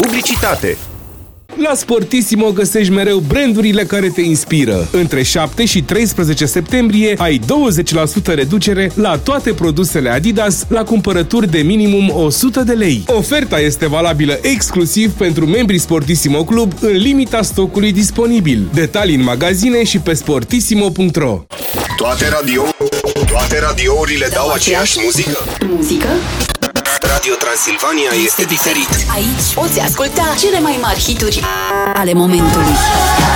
publicitate. La Sportissimo găsești mereu brandurile care te inspiră. Între 7 și 13 septembrie ai 20% reducere la toate produsele Adidas la cumpărături de minimum 100 de lei. Oferta este valabilă exclusiv pentru membrii Sportissimo Club în limita stocului disponibil. Detalii în magazine și pe sportissimo.ro. Toate radiourile dau aceeași muzică? Radio Transilvania este diferit. Aici poți asculta cele mai mari hituri ale momentului.